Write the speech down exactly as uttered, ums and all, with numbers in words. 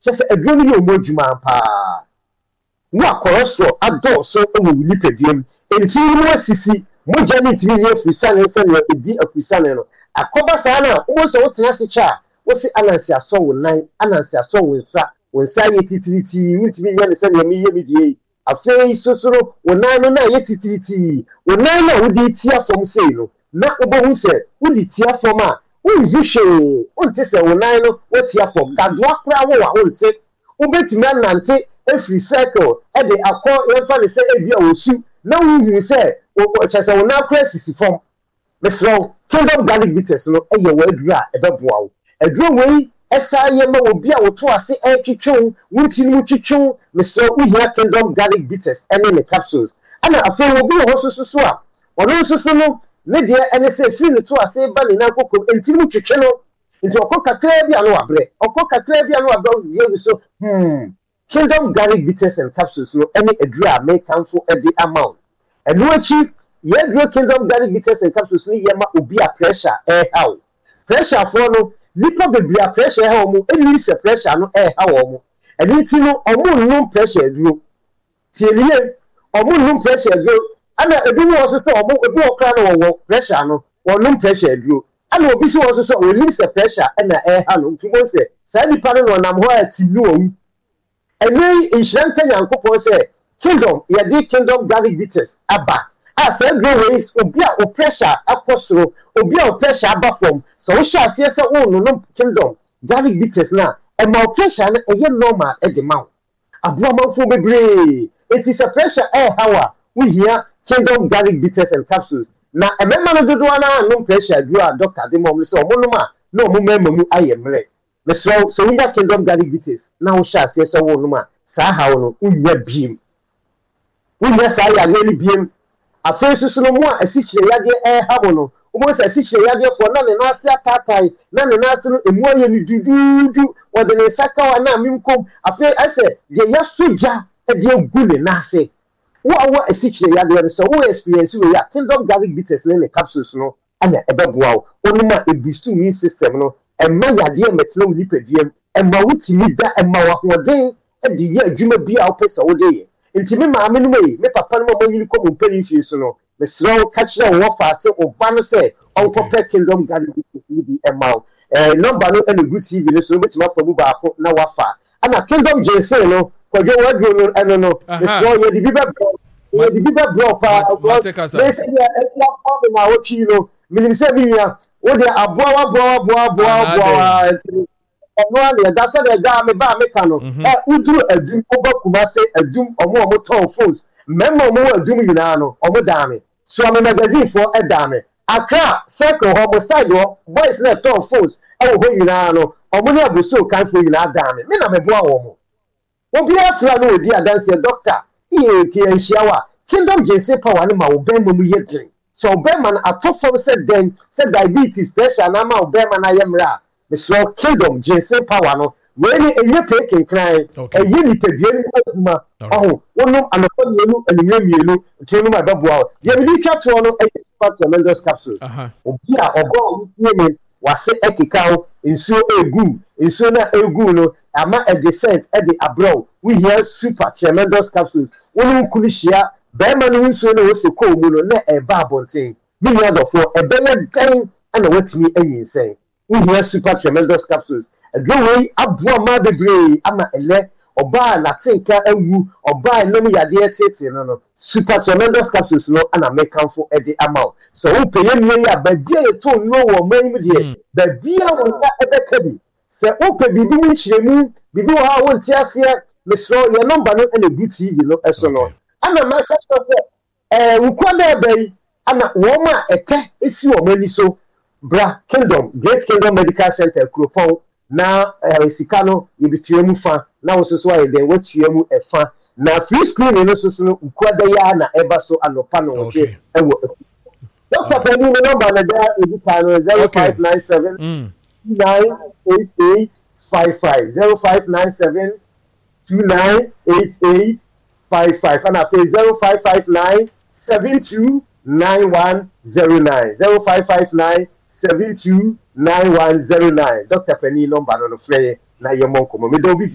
just a dream you mojuma pa wa cholesterol ado so e wo nipadiem enti mo asisi mo jani timi ye frisane se ne edi afrisane no akoba sa na wo so wo tena se cha wo se anansi aso wo nan anansi aso wo nsa wo nsa ye titiriti wintimi ye ne se ne mi ye mi die afei sosoro wo nan no na ye titiriti wo nan na wo di tia fom sei no na wo bo hu se wo di tia fom a wo yihwe wo nte se wo nan no wo tia fom dadwa kra wo wa wo nte wo betimi anante every cycle e de akọ ye fa le se e bia osu na wo hu se wo chese wo na kra sisi fom mesro kingdom garlic bitters no e ye wo adura e beboa wo adura wei esa ye ma obi a wo to ase e twetwe wunti mu twetwe mesro wo hia kingdom garlic bitters ene ne capsules ana afei wo bi ho soso so a ono soso no ne de ene se free ne to ase ba ne na kokom enti mu twetwe no enti okọ kakra bia no abre okọ kakra bia no abre ye so hmm kingdom garlic bitters and capsules no any adura make canfo e di amount eno achi ye adura kingdom garlic bitters and capsules no ye ma obi a pressure eh how pressure for no lipo bebre a pressure how mo eni se pressure no eh how mo eni ti no omo no pressure aduro tieliye omo no pressure aduro ana ebi no so so omo ebi okra no wo pressure no ono pressure aduro ana obi so so so oni se pressure na eh how no tumo se sa lipa no nam ho ati no owu eni insurance Nyankopon say kingdom ye di kingdom garlic bitters aba as e go ways obi a o pressure akosoro obi a o pressure aba from so we shall see say oh no no kingdom garlic bitters na e ma pressure na e normal e de ma abo amanfo bebre it is a pressure eh how we hear kingdom garlic bitters and capsules na e me ma no dodo na no pressure do a doctor de mo say omo no ma no mo mema mu ayemre the so so we got kingdom garlic bitters now shall say so wo no ma sa ha wo no unya biem unya sa ya really biem afesu so no mo a asichire yade eh ha wo no wo sa asichire yade for na ne na ase atatai na ne na ase no emu aye ni dududu wo de ne saka wa na mimkom afe ase ye yasoja e de egu ne na ase wo awa asichire yade so wo experience we ya kingdom garlic bitters ne capsules no ana ebeboa wo onu ma ebisu immune system no emma yade emetna wo nipadiem emma wutimi da emma wa hoden e de ye adwuma bia wo pesa wo de ye nti me maame no me me papa no mo nyiri ko mo peri fi so no me sro catch na wo fa se oba no se on ko pe kingdom garlic bi emma eh number no e good T V no so betima fa bu ba ko na wa fa ana kingdom jensen no ko je wadro no eno no me sro ye di bibe ye di bibe bro pa me se ya e la fa na wo chi no minim se bi ya wo de aboa aboa aboa aboa aboa enti ono ale da so de ga me ba me ka no e uduru adum oba kuma se adum omo omo ton phones memo mo adum nyina no omo da me so am magazine for e da me akra circle homicide wo boys na ton phones e wo ho nyina no omo na abuso kan fo nyina da me me na me boa wo mo obi afra no odi adanse doctor e ki enhia kingdom jese power no ma wo ben mo ye drink so ben man atofo said then said diabetes pressure na ma wo ben man ayemra the slow kingdom jese power no when enye peke cry enye ni pedie ni kuma oh wonu anofo mienu enye mienu tinu ma baboa ye bi twato no e part tremendous capsules obi a ogo ni wase ekikao insuo egu insuo na egu no ama e descent e de abroad we hear super tremendous capsules wonu kulishia be ma no insuo na wo se ko mu no na e ba abonten mi ni adofo e be le dan ana watimi anyinsen we hear super tremendous capsules adwo we aboa ma bebre ama ele oba latinka ewu oba enam yade etete no no super tremendous capsules no ana mekanfo e de ama so wo peye nwe ya ba bia ye to no wo manim de ba bia wo na e be kabi se wo pe bibi mu chiremu bibi wo ha wo ntiase mesro ye number no na D T V no eso no ana ma ka so eh wo kwada bai ana wo ma eke esi wo mani so bra kingdom great kingdom medical center Kropon na eh, sikano yebituemu fa na wososo aye de watuemu efa na free screen no soso no kwada ya na eba so anopa no oche ewo doctor Penny no number na da edita no zero five nine seven nine eight eight five five zero five nine seven two nine eight eight five five and after zero five five nine seven two nine one zero nine zero five five nine seven two nine one zero nine Doctor Penny number no free na yemonko mo me do bi